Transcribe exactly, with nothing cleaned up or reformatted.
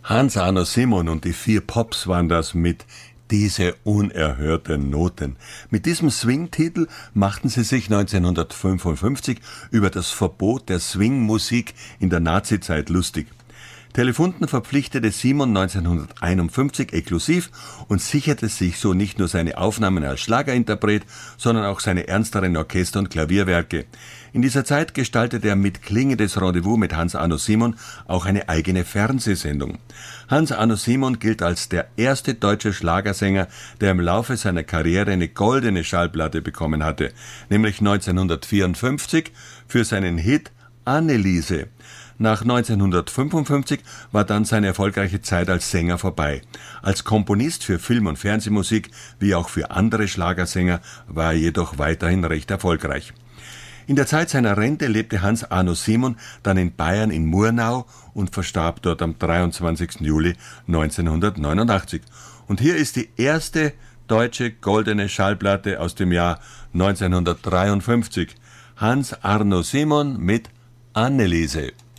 Hans Arno Simon und die vier Pops waren das mit Diese unerhörten Noten. Mit diesem Swing-Titel machten sie sich neunzehnhundertfünfundfünfzig über das Verbot der Swing-Musik in der Nazizeit lustig. Telefunken verpflichtete Simon neunzehnhunderteinundfünfzig exklusiv und sicherte sich so nicht nur seine Aufnahmen als Schlagerinterpret, sondern auch seine ernsteren Orchester- und Klavierwerke. In dieser Zeit gestaltete er mit Klingendes Rendezvous mit Hans Arno Simon auch eine eigene Fernsehsendung. Hans Arno Simon gilt als der erste deutsche Schlagersänger, der im Laufe seiner Karriere eine goldene Schallplatte bekommen hatte, nämlich neunzehnhundertvierundfünfzig für seinen Hit Anneliese. Nach neunzehnhundertfünfundfünfzig war dann seine erfolgreiche Zeit als Sänger vorbei. Als Komponist für Film- und Fernsehmusik wie auch für andere Schlagersänger war er jedoch weiterhin recht erfolgreich. In der Zeit seiner Rente lebte Hans Arno Simon dann in Bayern in Murnau und verstarb dort am dreiundzwanzigsten Juli neunzehnhundertneunundachtzig. Und hier ist die erste deutsche goldene Schallplatte aus dem Jahr neunzehnhundertdreiundfünfzig. Hans Arno Simon mit Anneliese.